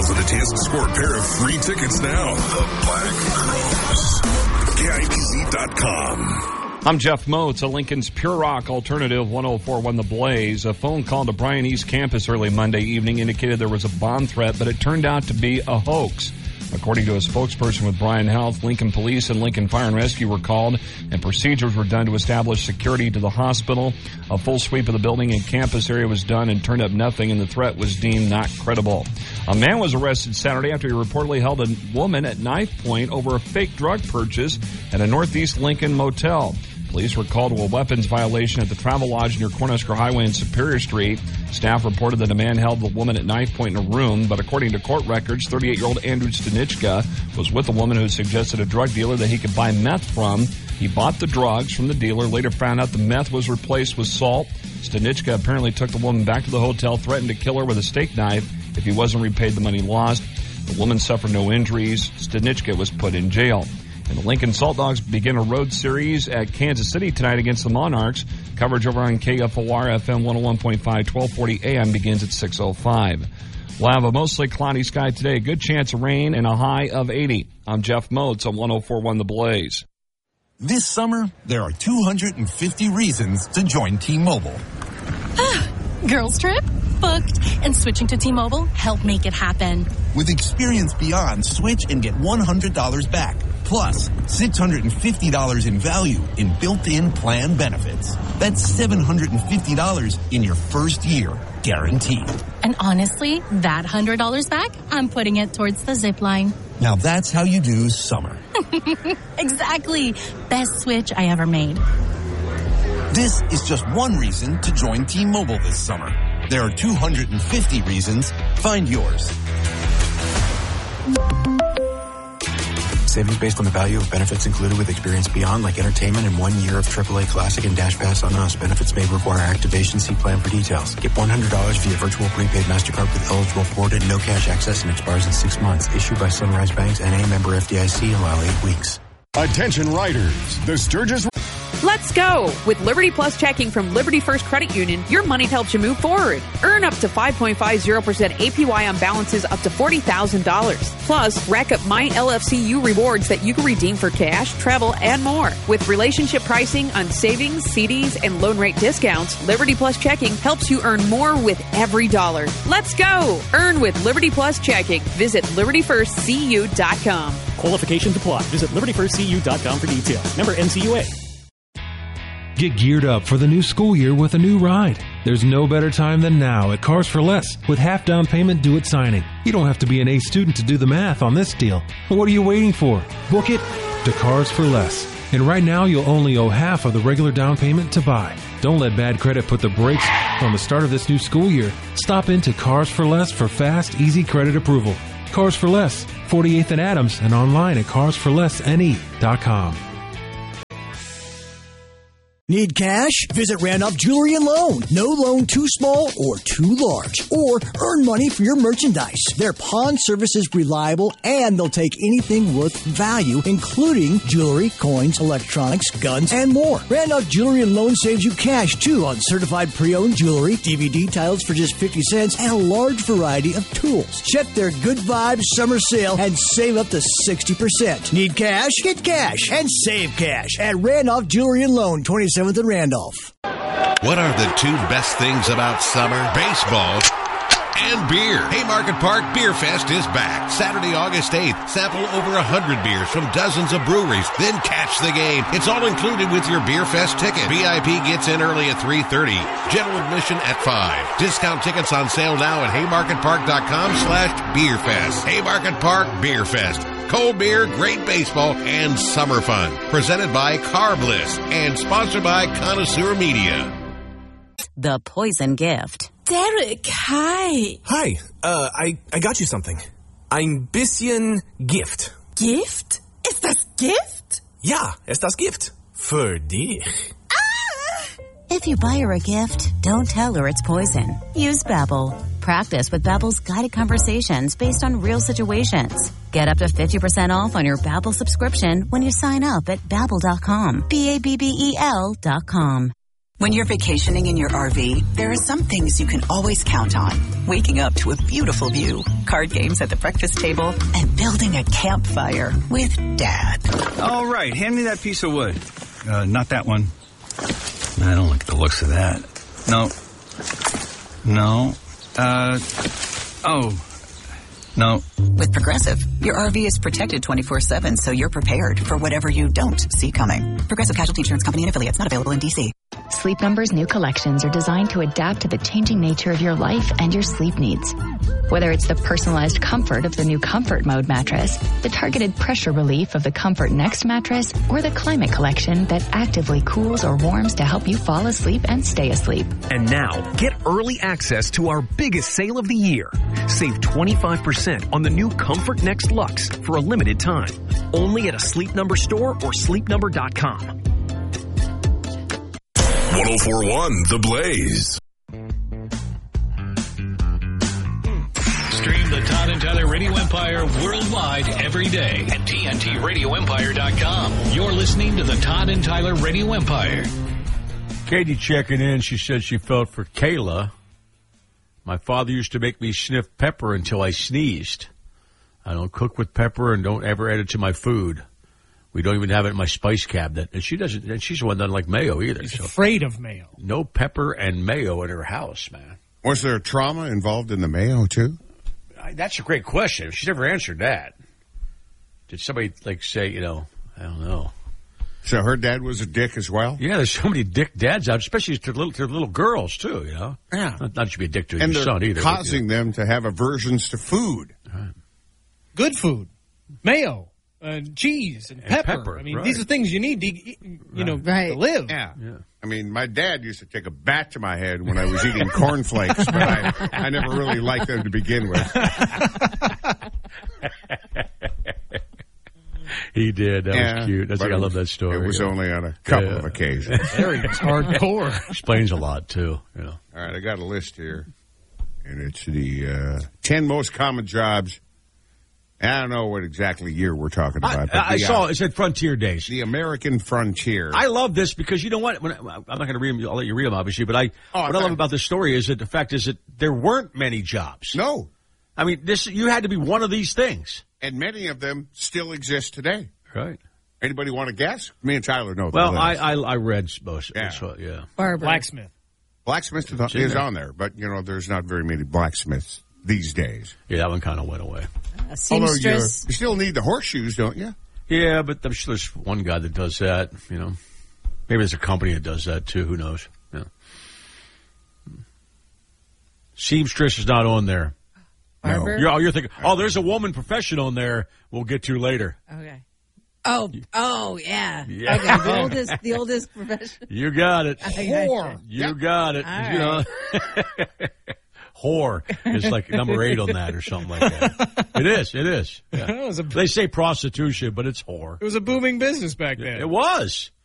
details and a chance to score a pair of free tickets now. The Black Crowes. KIPZ.com. I'm Jeff Moats, a Lincoln's Pure Rock Alternative 104.1 The Blaze. A phone call to Bryan East Campus early Monday evening indicated there was a bomb threat, but it turned out to be a hoax. According to a spokesperson with Bryan Health, Lincoln Police and Lincoln Fire and Rescue were called, and procedures were done to establish security to the hospital. A full sweep of the building and campus area was done and turned up nothing, and the threat was deemed not credible. A man was arrested Saturday after he reportedly held a woman at knife point over a fake drug purchase at a Northeast Lincoln motel. Police were called to a weapons violation at the Travel Lodge near Cornhusker Highway and Superior Street. Staff reported that a man held the woman at knife point in a room, but according to court records, 38-year-old Andrew Stanichka was with a woman who suggested a drug dealer that he could buy meth from. He bought the drugs from the dealer, later found out the meth was replaced with salt. Stanichka apparently took the woman back to the hotel, threatened to kill her with a steak knife if he wasn't repaid the money lost. The woman suffered no injuries. Stanichka was put in jail. And the Lincoln Salt Dogs begin a road series at Kansas City tonight against the Monarchs. Coverage over on KFOR FM 101.5, 1240 AM begins at 6:05. We'll have a mostly cloudy sky today. Good chance of rain and a high of 80. I'm Jeff Moats on 104.1 The Blaze. This summer, there are 250 reasons to join T-Mobile. Girls trip? Booked. And switching to T-Mobile helped make it happen. With Experience Beyond, switch and get $100 back. Plus, $650 in value in built-in plan benefits. That's $750 in your first year, guaranteed. And honestly, that $100 back, I'm putting it towards the zip line. Now that's how you do summer. Exactly. Best switch I ever made. This is just one reason to join T-Mobile this summer. There are 250 reasons. Find yours. Savings based on the value of benefits included with Experience Beyond, like entertainment and 1 year of AAA Classic and Dash Pass on Us. Benefits may require activation. See plan for details. Get $100 via virtual prepaid MasterCard with eligible forward and no cash access and expires in 6 months. Issued by Sunrise Banks, N.A. member FDIC. Allow 8 weeks. Attention riders. The Sturgis... Let's go! With Liberty Plus checking from Liberty First Credit Union, your money helps you move forward. Earn up to 5.50% APY on balances up to $40,000. Plus, rack up My LFCU rewards that you can redeem for cash, travel, and more. With relationship pricing on savings, CDs, and loan rate discounts, Liberty Plus checking helps you earn more with every dollar. Let's go! Earn with Liberty Plus checking. Visit LibertyFirstCU.com. Qualifications apply. Visit LibertyFirstCU.com for details. Member NCUA. Get geared up for the new school year with a new ride. There's no better time than now at Cars for Less with half down payment due at signing. You don't have to be an A student to do the math on this deal. What are you waiting for? Book it to Cars for Less. And right now you'll only owe half of the regular down payment to buy. Don't let bad credit put the brakes on the start of this new school year. Stop into Cars for Less for fast, easy credit approval. Cars for Less, 48th and Adams, and online at carsforlessne.com. Need cash? Visit Randolph Jewelry and Loan. No loan too small or too large. Or earn money for your merchandise. Their pawn service is reliable and they'll take anything worth value, including jewelry, coins, electronics, guns, and more. Randolph Jewelry and Loan saves you cash, too, on certified pre-owned jewelry, DVD titles for just 50 cents, and a large variety of tools. Check their Good Vibes summer sale and save up to 60%. Need cash? Get cash and save cash at Randolph Jewelry and Loan, 27th and Randolph. What are the two best things about summer? Baseball and beer. Haymarket Park Beer Fest is back. Saturday, August 8th. Sample over 100 beers from dozens of breweries. Then catch the game. It's all included with your Beer Fest ticket. VIP gets in early at 3:30. General admission at 5. Discount tickets on sale now at haymarketpark.com/beerfest. Haymarket Park Beer Fest. Cold beer, great baseball, and summer fun. Presented by Car Bliss and sponsored by Connoisseur Media. The Poison Gift. Derek, hi. Hi, I got you something. Ein bisschen Gift. Gift? Ist das Gift? Ja, ist das Gift. Für dich. If you buy her a gift, don't tell her it's poison. Use Babbel. Practice with Babbel's guided conversations based on real situations. Get up to 50% off on your Babbel subscription when you sign up at Babbel.com. BABBEL.com. When you're vacationing in your RV, there are some things you can always count on. Waking up to a beautiful view, card games at the breakfast table, and building a campfire with Dad. All right, hand me that piece of wood. Not that one. I don't like the looks of that. No. No. With Progressive, your RV is protected 24/7, so you're prepared for whatever you don't see coming. Progressive Casualty Insurance Company and affiliates, not available in D.C. Sleep Number's new collections are designed to adapt to the changing nature of your life and your sleep needs. Whether it's the personalized comfort of the new Comfort Mode mattress, the targeted pressure relief of the Comfort Next mattress, or the Climate Collection that actively cools or warms to help you fall asleep and stay asleep. And now, get early access to our biggest sale of the year. Save 25% on the new Comfort Next Luxe for a limited time. Only at a Sleep Number store or sleepnumber.com. 104.1 The Blaze. Stream the Todd and Tyler Radio Empire worldwide every day at TNTRadioEmpire.com. You're listening to the Todd and Tyler Radio Empire. Katie checking in. She said she felt for Kayla. My father used to make me sniff pepper until I sneezed. I don't cook with pepper and don't ever add it to my food. We don't even have it in my spice cabinet. And she doesn't, and she's the one that doesn't like mayo either. She's afraid of mayo. No pepper and mayo in her house, man. Was there trauma involved in the mayo, too? That's a great question. She's never answered that. Did somebody, say, I don't know. So her dad was a dick as well? Yeah, there's so many dick dads out, especially to little girls, too, Yeah. Not that you be a dick to your son either. And causing them to have aversions to food. Right. Good food. Mayo. Cheese and pepper. I mean, right. These are things you need to eat, to live. Yeah. I mean, my dad used to take a bat to my head when I was eating cornflakes, but I never really liked them to begin with. He did. That was cute. I love that story. It was only on a couple of occasions. There he was hardcore. Explains a lot, too. All right, I got a list here, and it's the 10 most common jobs. I don't know what exactly year we're talking about. I saw it said Frontier Days. The American Frontier. I love this because you know what? I'm not going to read them. I'll let you read them, obviously. But what I love about this story is that the fact is that there weren't many jobs. No. I mean, you had to be one of these things. And many of them still exist today. Right. Anybody want to guess? Me and Tyler know. Well, I read most. Yeah. Barber. Blacksmith. Blacksmith is on there, but, there's not very many blacksmiths these days. Yeah, that one kind of went away. Seamstress. You still need the horseshoes, don't you? Yeah, but I'm sure there's one guy that does that, Maybe there's a company that does that, too. Who knows? Yeah. Seamstress is not on there. Barber? No. You're thinking, there's a woman profession on there we'll get to later. Okay. Oh, yeah. Yeah. Okay, the oldest profession. You got it. Whore. You got it. All right. Whore is like number 8 on that or something like that. It is. Yeah. They say prostitution, but it's whore. It was a booming business back then. It was.